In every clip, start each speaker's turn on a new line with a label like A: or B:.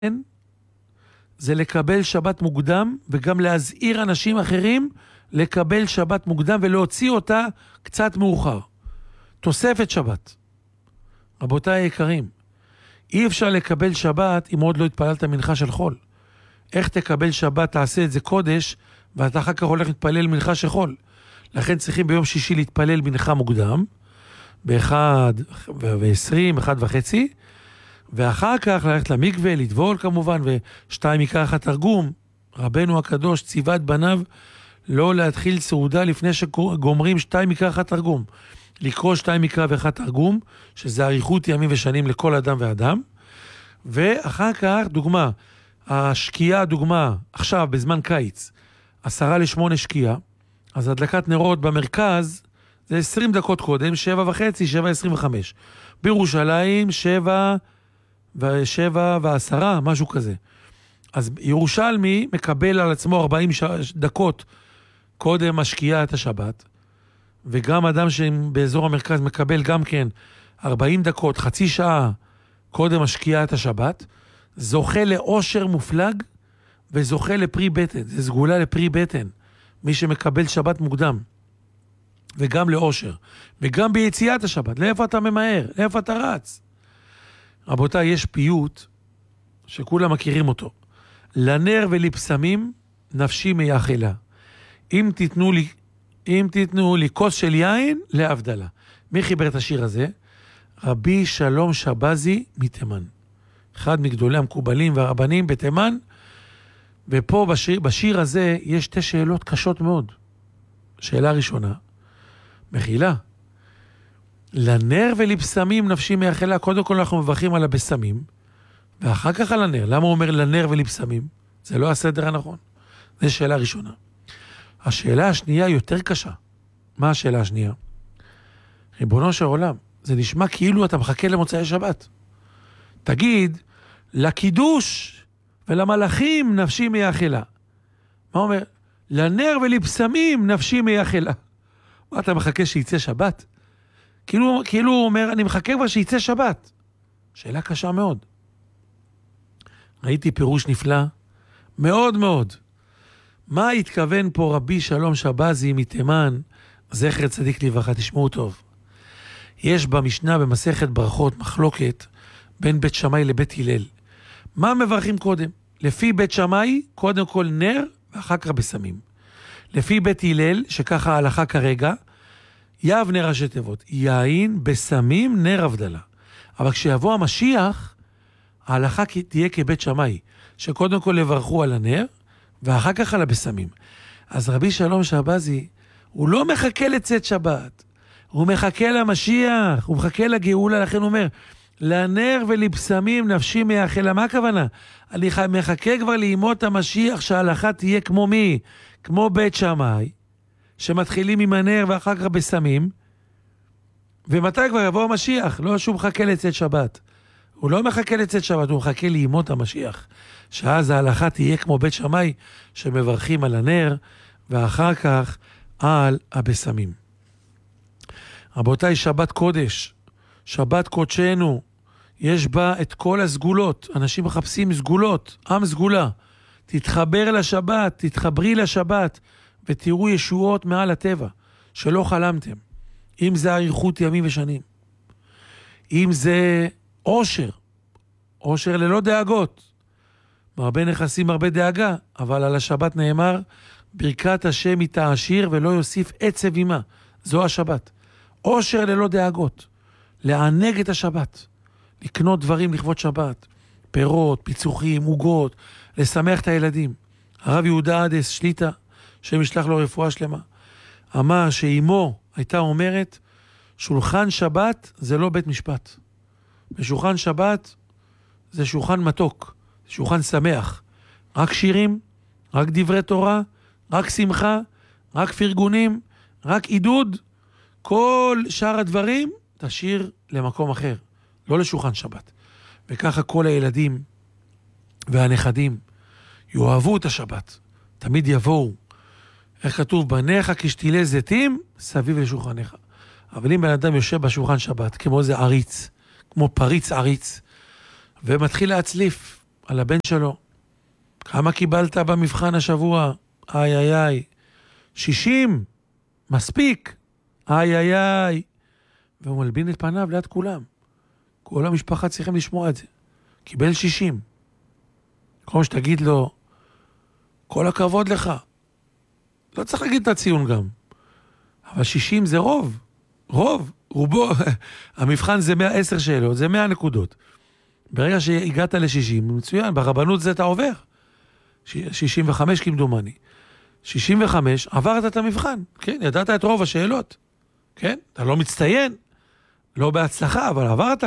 A: זה לקבל שבת מוקדם, וגם להזהיר אנשים אחרים לקבל שבת מוקדם, ולהוציא אותה קצת מאוחר. תוספת שבת. רבותיי היקרים, אי אפשר לקבל שבת אם עוד לא התפללת מנחה של חול. איך תקבל שבת, תעשה את זה קודש, ואתה אחר כך הולך להתפלל מנחה של חול. לכן צריכים ביום שישי להתפלל מנחה מוקדם, ב-1:20, 1:30, ואחר כך ללכת למקווה, לטבול כמובן, ושתיים יקרא אחת תרגום. רבנו הקדוש ציווה את בניו לא להתחיל סעודה לפני שגומרים 2 יקרא אחת תרגום. לקרוא 2 יקרא ואחת תרגום, שזה אריכות ימים ושנים לכל אדם ואדם. ואחר כך, דוגמה, השקיעה, דוגמה, עכשיו בזמן קיץ, 7:50 שקיעה, אז הדלקת נרות במרכז זה 20 דקות קודם, 7:30, 7:25. בירושלים 7:10, משהו כזה. אז ירושלמי מקבל על עצמו 40 דקות קודם השקיעה את השבת, וגם אדם שבאזור המרכז מקבל גם כן 40 דקות, חצי שעה קודם השקיעה את השבת, זוכה לאושר מופלג וזוכה לפרי בטן. זה סגולה לפרי בטן, מי שמקבל שבת מוקדם, וגם לאושר, וגם ביציאת השבת. לאיפה אתה ממהר? לאיפה אתה רץ? רבותיי, יש פיוט שכולם מכירים אותו. לנר ולבשמים נפשי מייחלה. אם תיתנו לי כוס של יין, להבדלה. מי חיבר את השיר הזה? רבי שלום שבזי מתימן. אחד מגדולי המקובלים והרבנים בתימן. ופה בשיר הזה יש 2 שאלות קשות מאוד. שאלה ראשונה, מחילה. לנר ולבשמים נפשי מייחלה. קודם כל אנחנו מברכים על הבשמים, ואחר כך על הנר. למה הוא אומר לנר ולבשמים? זה לא הסדר הנכון. זו שאלה ראשונה. השאלה השנייה יותר קשה. מה השאלה השנייה? ריבונו של עולם, זה נשמע כאילו אתה מחכה למוצאי שבת. תגיד, לקידוש ולמלאכים נפשי מייחלה. מה אומר? לנר ולבשמים נפשי מייחלה. מה אתה מחכה שיצא שבת? כאילו הוא אומר, אני מחכה כבר שיצא שבת. שאלה קשה מאוד. ראיתי פירוש נפלא, מאוד מאוד. מה התכוון פה רבי שלום שבזי מתימן, זכר צדיק לברכה? תשמעו טוב. יש במשנה במסכת ברכות מחלוקת בין בית שמאי לבית הלל. מה מברכים קודם? לפי בית שמאי, קודם כל נר ואחר כך בשמים. לפי בית הלל, שככה ההלכה כרגע, יבנה ראשי תיבות, יין, בשמים, נר הבדלה. אבל כשיבוא המשיח, ההלכה תהיה כבית שמאי, שקודם כל לברכו על הנר, ואחר כך על הבשמים. אז רבי שלום שבזי, הוא לא מחכה לצאת שבת, הוא מחכה למשיח, הוא מחכה לגאולה, לכן הוא אומר, לנר ולבשמים נפשי מייחלה. מה הכוונה? אני מחכה כבר לימות המשיח, שההלכה תהיה כמו מי? כמו בית שמאי, שמתחילים עם הנר ואחר כך בשמים, ומתי כבר יבוא המשיח? לא שהוא מחכה לצאת שבת. הוא לא מחכה לצאת שבת, הוא מחכה לימות המשיח. שאז ההלכה תהיה כמו בית שמאי, שמברכים על הנר, ואחר כך על הבשמים. רבותיי, שבת קודש, שבת קודשנו, יש בה את כל הסגולות. אנשים מחפשים סגולות, עם סגולה. תתחבר לשבת, תתחברי לשבת, ותראו ישועות מעל הטבע, שלא חלמתם. אם זה אריכות ימים ושנים. אם זה אושר, אושר ללא דאגות. הרבה נכסים, הרבה דאגה, אבל על השבת נאמר, ברכת השם היא תעשיר ולא יוסיף עצב עמה. זו השבת. אושר ללא דאגות. לענג את השבת. לקנות דברים לכבוד שבת. פירות, פיצוחים, עוגות, לשמח את הילדים. הרב יהודה עדס שליטה, שמשלח לו רפואה שלמה, אמר שאימו הייתה אומרת, שולחן שבת זה לא בית משפט. בשולחן שבת זה שולחן מתוק, שולחן שמח. רק שירים, רק דברי תורה, רק שמחה, רק פרגונים, רק עידוד. כל שאר הדברים תשאיר למקום אחר, לא לשולחן שבת. וככה כל הילדים והנכדים יאהבו את השבת. תמיד יבואו. איך כתוב? בניך כשתילי זיתים סביב לשולחניך. אבל אם בן אדם יושב בשולחן שבת, כמו איזה עריץ, כמו פריץ עריץ, ומתחיל להצליף, על הבן שלו. כמה קיבלת במבחן השבוע? איי איי איי. 60, מספיק. איי איי איי. והוא מלבין את פניו ליד כולם. כל המשפחה צריכים לשמוע את זה. קיבל 60. כמו שתגיד לו, כל הכבוד לך. לא צריך להגיד את הציון גם. אבל 60 זה רוב. רוב. רובו. המבחן זה 110 שאלות, זה 100 נקודות. ברגע שהגעת ל-60, מצוין, ברבנות זה אתה עובר. 65 כמדומני. 65, עברת את המבחן. כן, ידעת את רוב השאלות. כן, אתה לא מצטיין. לא בהצלחה, אבל עברת.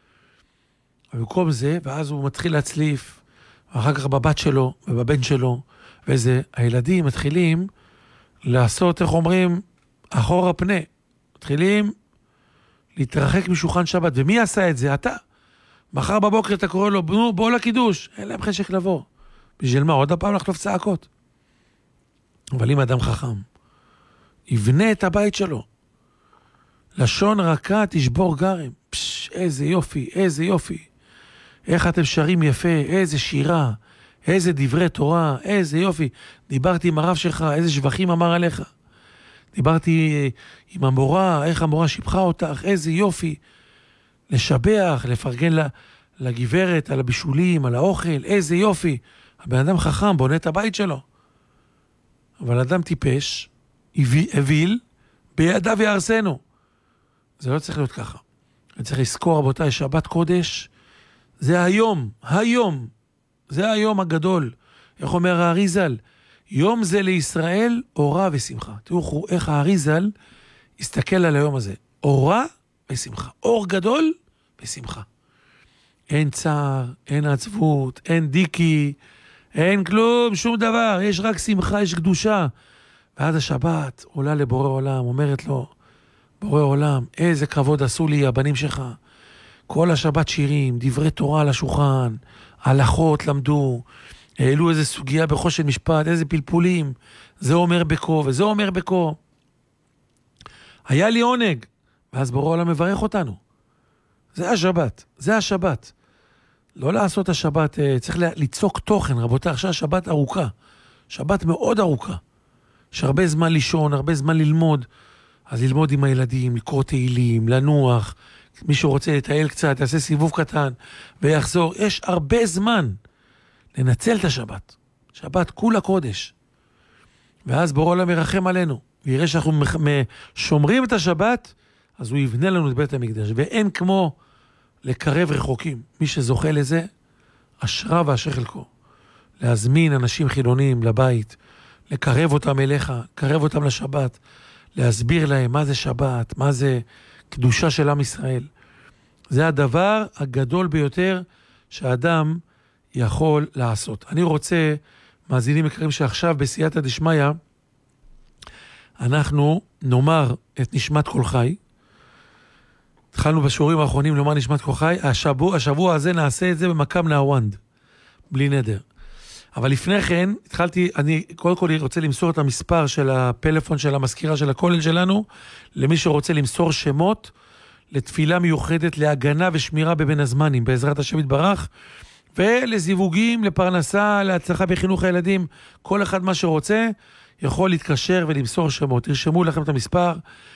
A: ובמקום זה, ואז הוא מתחיל להצליף, ואחר כך בבת שלו, ובבן שלו, וזה, הילדים מתחילים לעשות, איך אומרים, אחורה פנה. מתחילים להתרחק משולחן שבת. ומי עשה את זה? אתה. מחר בבוקר אתה קורא לו, בוא לקידוש. אין להם חשק לבוא. בשביל מה? עוד הפעם לחטוף צעקות. אבל אם אדם חכם, יבנה את הבית שלו. לשון רכה תשבור גרם. איזה יופי, איזה יופי. איך אתם שרים יפה, איזה שירה, איזה דברי תורה, איזה יופי. דיברתי עם הרב שלך, איזה שבחים אמר עליך. דיברתי עם המורה, איך המורה שיבחה אותך, איזה יופי. לשבח, לפרגן לגברת, על הבישולים, על האוכל, איזה יופי. הבן אדם חכם, בונה את הבית שלו. אבל אדם טיפש, אוויל, בידיו יהרסנו. זה לא צריך להיות ככה. אני צריך לזכור, רבותיי, שבת קודש, זה היום, זה היום הגדול. איך אומר האריזל? יום זה לישראל, אורה ושמחה. תראו איך האריזל הסתכל על היום הזה. אורה ושמחה. אור גדול ושמחה. אין צער, אין עצבות, אין דיקי, אין כלום, שום דבר. יש רק שמחה, יש קדושה. ועד השבת עולה לבורא עולם, אומרת לו, בורא עולם, איזה כבוד עשו לי הבנים שלך. כל השבת שירים, דברי תורה על השולחן, הלכות למדו, העלו איזה סוגיה בחושן משפט, איזה פלפולים, זה אומר בקו וזה אומר בקו. היה לי עונג, ואז בורא עולם מברך אותנו. זה השבת, זה השבת. לא לעשות השבת, צריך ליצוק תוכן, רבותיי, עכשיו השבת ארוכה, שבת מאוד ארוכה. יש הרבה זמן לישון, הרבה זמן ללמוד, אז ללמוד עם הילדים, לקרוא תהילים, לנוח, מי שרוצה לטייל קצת, יעשה סיבוב קטן ויחזור. יש הרבה זמן לנצל את השבת. שבת כולה קודש. ואז בורא עולם ירחם עלינו. ויראה שאנחנו שומרים את השבת, אז הוא יבנה לנו את בית המקדש. ואין כמו לקרב רחוקים. מי שזוכה לזה, אשרה ואשר חלקו. להזמין אנשים חילונים לבית, לקרב אותם אליך, לקרב אותם לשבת, להסביר להם מה זה שבת, מה זה קדושה של עם ישראל. זה הדבר הגדול ביותר שהאדם יכול לעשות. אני רוצה, מאזינים יקרים, שעכשיו בסייעתא דשמיא, אנחנו נאמר את נשמת כל חי. התחלנו בשיעורים האחרונים לומר נשמת כל חי. השבוע הזה נעשה את זה במקם נהוונד, בלי נדר. אבל לפני כן, אני קודם כל רוצה למסור את המספר של הפלאפון של המזכירה של הכולל שלנו, למי שרוצה למסור שמות, לתפילה מיוחדת, להגנה ושמירה בבין הזמנים, בעזרת השם יתברך, ולזיווגים, לפרנסה, להצלחה בחינוך הילדים, כל אחד מה שרוצה, יכול להתקשר ולמסור שמות. תרשמו לכם את המספר,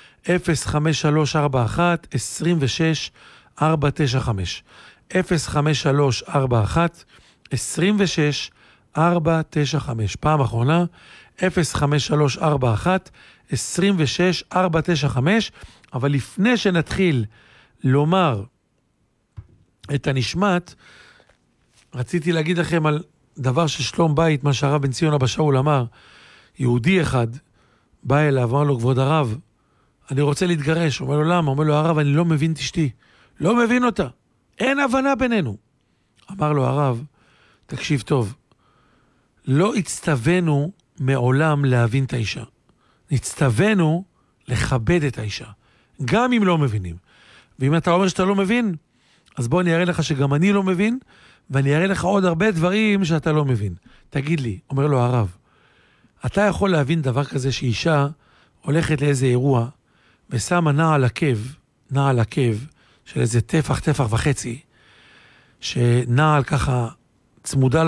A: 05341 26 495. 05341 26 495. פעם אחרונה, 05341 26 495. אבל לפני שנתחיל לומר את הנשמת, רציתי להגיד לכם על דבר של שלום בית, מה שהרב בן ציון אבא שאול אמר. יהודי אחד בא אליו, אמר לו, כבוד הרב, אני רוצה להתגרש. אומר לו, למה? אומר לו, הרב, אני לא מבין את אשתי. לא מבין אותה. אין הבנה בינינו. אמר לו הרב, תקשיב טוב, לא הצטווינו מעולם להבין את האישה. הצטווינו לכבד את האישה. גם אם לא מבינים. ואם אתה אומר שאתה לא מבין, אז בוא אני אראה לך שגם אני לא מבין, ואני אראה לך עוד הרבה דברים שאתה לא מבין. תגיד לי, אומר לו הרב, אתה יכול להבין דבר כזה שאישה הולכת לאיזה אירוע, ושמה נעל עקב של איזה טפח וחצי, שנעל ככה צמודה